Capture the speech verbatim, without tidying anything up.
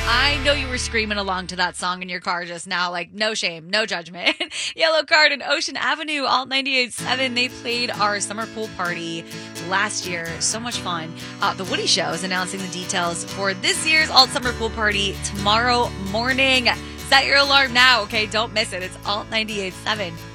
I know you were screaming along to that song in your car just now, like no shame, no judgment. Yellow Card and Ocean Avenue, Alt ninety-eight point seven. They played our summer pool party last year. So much fun. Uh, the Woody Show is announcing the details for this year's Alt Summer Pool Party tomorrow morning. Set your alarm now, okay? Don't miss it. It's Alt ninety-eight point seven.